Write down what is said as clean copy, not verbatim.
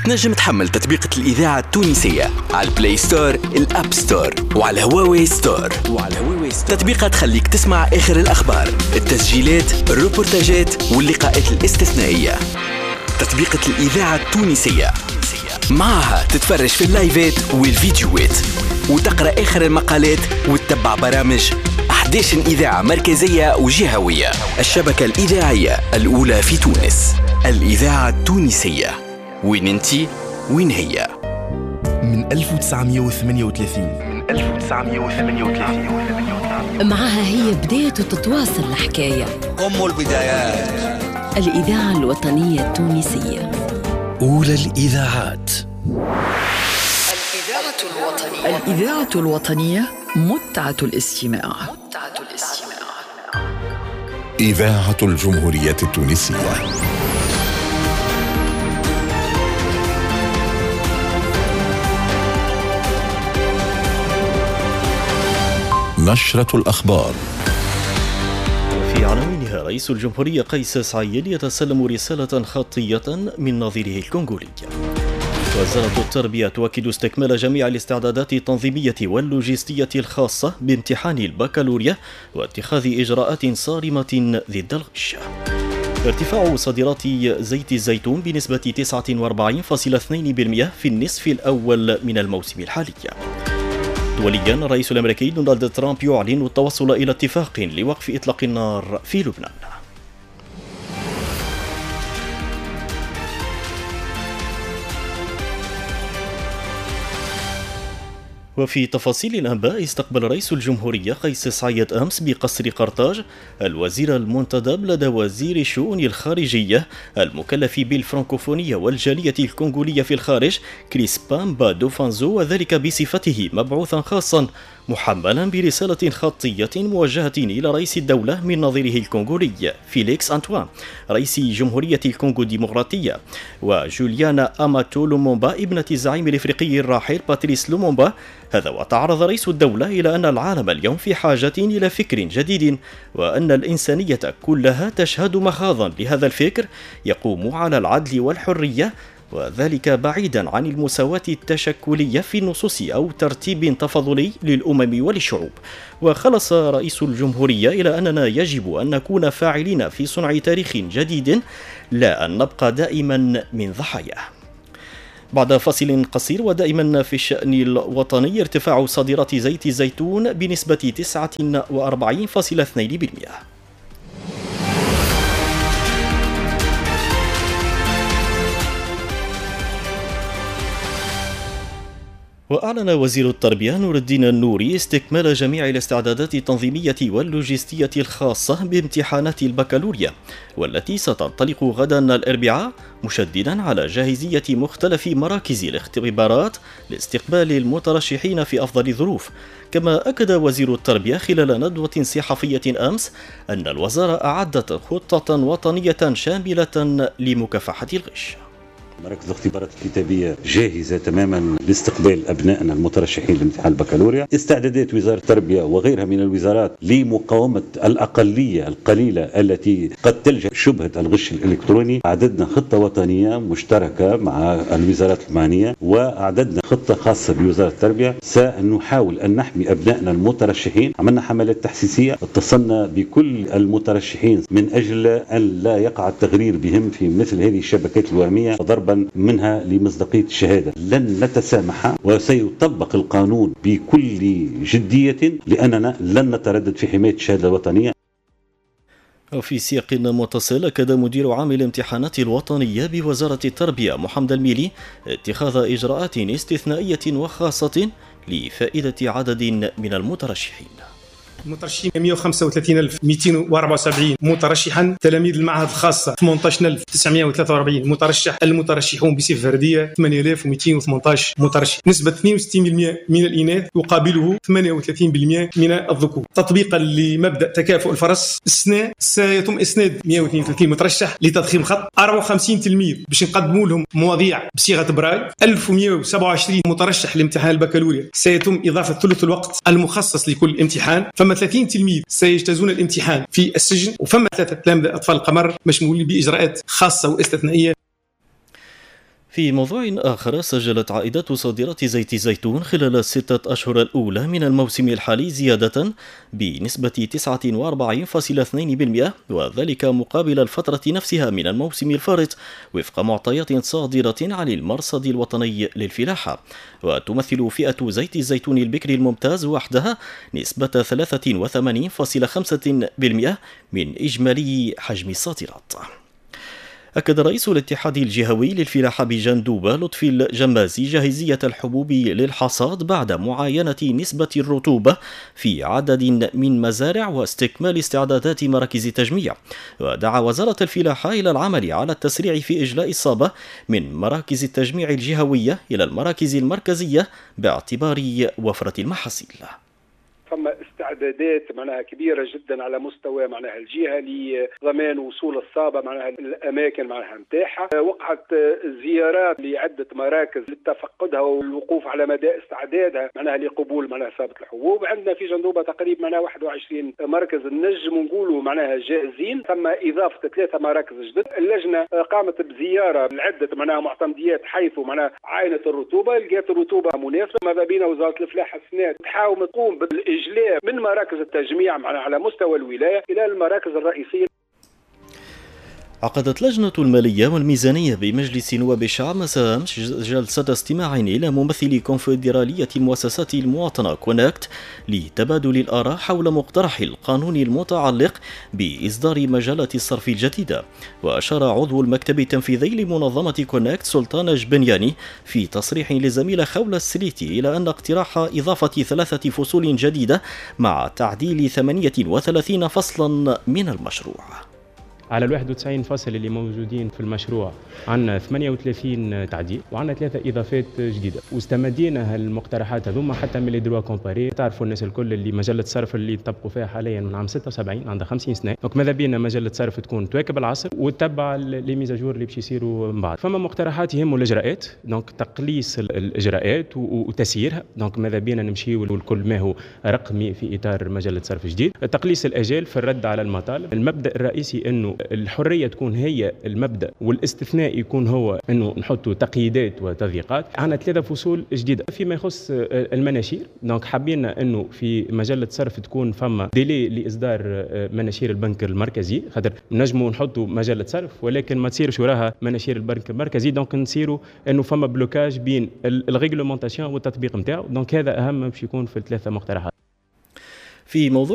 تنجم تحمل تطبيقة الإذاعة التونسية على البلاي ستور، الأب ستور وعلى هواوي ستور. تطبيقة تخليك تسمع آخر الأخبار، التسجيلات، الروبورتاجات واللقاءات الاستثنائية. تطبيقة الإذاعة التونسية معها تتفرج في اللايفات والفيديوهات وتقرأ آخر المقالات وتتبع برامج 11 إذاعة مركزية وجهوية. الشبكة الإذاعية الأولى في تونس، الإذاعة التونسية. وين انتي؟ وين هي؟ من 1938 معها هي بداية تتواصل الحكاية، أم البدايات، الإذاعة الوطنية التونسية، أولى الإذاعات. الإذاعة الوطنية متعة الاستماع. إذاعة الجمهورية التونسية. نشرة الأخبار. في عناوينها: رئيس الجمهورية قيس سعيد يتسلم رسالة خطية من نظيره الكونغولي. وزارة التربية تؤكد استكمال جميع الاستعدادات التنظيمية واللوجستية الخاصة بامتحان البكالوريا واتخاذ إجراءات صارمة ضد الغش. ارتفاع صادرات زيت الزيتون بنسبة 49.2% في النصف الأول من الموسم الحالي. دوليا، الرئيس الأمريكي دونالد ترامب يعلن التوصل إلى اتفاق لوقف إطلاق النار في لبنان. وفي تفاصيل الأنباء، استقبل رئيس الجمهورية قيس سعيد أمس بقصر قرطاج الوزير المنتدب لدى وزير الشؤون الخارجية المكلف بالفرنكوفونية والجالية الكونغولية في الخارج كريسبان بادوفانزو، وذلك بصفته مبعوثا خاصا محملا برسالة خطية موجهة إلى رئيس الدولة من نظيره الكونغولي فيليكس أنتوان رئيس جمهورية الكونغو الديمقراطية، وجوليانا أماتو لومومبا ابنة الزعيم الإفريقي الراحل باتريس لومومبا. هذا وتعرض رئيس الدولة إلى أن العالم اليوم في حاجة إلى فكر جديد، وأن الإنسانية كلها تشهد مخاضا لهذا الفكر يقوم على العدل والحرية، وذلك بعيدا عن المساواة التشكلية في النصوص أو ترتيب تفاضلي للأمم وللشعوب. وخلص رئيس الجمهورية إلى أننا يجب أن نكون فاعلين في صنع تاريخ جديد، لا أن نبقى دائما من ضحاياه. بعد فاصل قصير ودائما في الشأن الوطني، ارتفاع صادرات زيت الزيتون بنسبة 49.2%. وأعلن وزير التربية نور الدين النوري استكمال جميع الاستعدادات التنظيمية واللوجستية الخاصة بامتحانات البكالوريا، والتي ستنطلق غدا الأربعاء، مشددا على جاهزية مختلف مراكز الاختبارات لاستقبال المترشحين في أفضل الظروف. كما أكد وزير التربية خلال ندوة صحفية أمس أن الوزارة أعدت خطة وطنية شاملة لمكافحة الغش. مراكز الاختبارات الكتابية جاهزة تماما لاستقبال أبنائنا المترشحين لامتحان البكالوريا. استعدادات وزارة التربية وغيرها من الوزارات لمقاومة الأقلية القليلة التي قد تلجأ شبهة الغش الإلكتروني. أعددنا خطة وطنية مشتركة مع الوزارات المعنية، وأعددنا خطة خاصة بوزارة التربية. سنحاول أن نحمي أبنائنا المترشحين. عملنا حملات تحسيسية، اتصلنا بكل المترشحين من أجل أن لا يقع التغرير بهم في مثل هذه الشبكات الوهمية ضربا منها لمصداقية الشهادة. لن نتسامح وسيطبق القانون بكل جدية، لأننا لن نتردد في حماية الشهادة الوطنية. وفي سياق متصل، أكد مدير عام الامتحانات الوطنية بوزارة التربية محمد الميلي اتخاذ إجراءات استثنائية وخاصة لفائدة عدد من المترشحين. المترشحين 135,274 مترشحا، تلاميذ المعهد الخاصة 18,943 مترشح، المترشحون بصفة فردية 8,218 مترشح، نسبة 62% من الإناث يقابله 38% من الذكور. تطبيقا لمبدأ تكافؤ الفرص، سيتم إسناد 132 مترشح لتضخيم خط، 54 تلميذ باش نقدموا لهم مواضيع بصيغة براي، 1127 مترشح لامتحان البكالوريا سيتم إضافة ثلث الوقت المخصص لكل امتحان، فما 30 تلميذ سيجتازون الامتحان في السجن، وفما 3 تلامذة أطفال القمر مشمولين بإجراءات خاصة واستثنائية. في موضوع آخر، سجلت عائدات صادرات زيت الزيتون خلال الستة أشهر الأولى من الموسم الحالي زيادة بنسبة 49.2%، وذلك مقابل الفترة نفسها من الموسم الفارط وفق معطيات صادرة عن المرصد الوطني للفلاحة. وتمثل فئة زيت الزيتون البكري الممتاز وحدها نسبة 83.5% من إجمالي حجم الصادرات. أكد رئيس الاتحاد الجهوي للفلاحة بجندوبة لطفي الجمازي جاهزية الحبوب للحصاد بعد معاينة نسبة الرطوبة في عدد من مزارع واستكمال استعدادات مراكز التجميع. ودعا وزارة الفلاحة إلى العمل على التسريع في إجلاء الصابة من مراكز التجميع الجهوية إلى المراكز المركزية باعتبار وفرة المحاصيل. ثم استعدادات معناها كبيرة جدا على مستوى معناها الجهة لضمان وصول الصابة معناها الأماكن معناها متاحة. وقعت زيارات لعدة مراكز لتفقدها والوقوف على مدى استعدادها معناها لقبول معناها صابة الحبوب. عندنا في جندوبة تقريبا معناها 21 مركز نجم نقولوا معناها جاهزين، ثم إضافة 3 مراكز جدد. اللجنة قامت بزيارة لعدة معناها معتمديات حيث معناها عاينة الرطوبة، لقيت الرطوبة مناسبة. ماذا بين وزارة الفلاحة السنة تحاول تقوم بالإجلاء من مراكز التجميع على مستوى الولاية إلى المراكز الرئيسية. عقدت لجنة المالية والميزانية بمجلس نواب الشعب مساء أمس جلسة استماع إلى ممثلي كونفدرالية المؤسسات المواطنة كونكت لتبادل الآراء حول مقترح القانون المتعلق بإصدار مجالات الصرف الجديدة. وأشار عضو المكتب التنفيذي لمنظمة كونكت سلطان جبنياني في تصريح لزميل خولة السليتي إلى أن اقتراح إضافة 3 فصول جديدة مع تعديل 38 فصلا من المشروع. على 91 فصل اللي موجودين في المشروع عندنا 38 تعديل وعندنا 3 إضافات جديدة، واستمدينا هالمقترحات هذوما حتى من لي دروا كومباري. تعرفوا الناس الكل اللي مجلة صرف اللي طبقوا فيها حاليا من عام 76 عندها 50 سنة، دونك ماذا بينا مجلة صرف تكون تواكب العصر وتتبع لي ميزاجور اللي باش يصيروا من بعد. فما مقترحات يهموا الإجراءات، دونك تقليص الإجراءات وتسييرها، دونك ماذا بينا نمشيو لكل ما هو رقمي في إطار مجلة صرف جديد. تقليص الأجال في الرد على المطالب. المبدأ الرئيسي إنه الحرية تكون هي المبدأ والإستثناء يكون هو أنه نحطوا تقييدات وتضييقات. عنا 3 فصول جديدة فيما يخص المناشير، دونك حابين أنه في مجلة صرف تكون فما ديلي لإصدار مناشير البنك المركزي، خاطر نجموا نحطوا مجلة صرف ولكن ما تصيرش وراها مناشير البنك المركزي، دونك نصيروا أنه فما بلوكاج بين الريغلومونتاسيون والتطبيق نتاعو. دونك هذا أهم باش يكون في ال3 مقترحات. في موضوع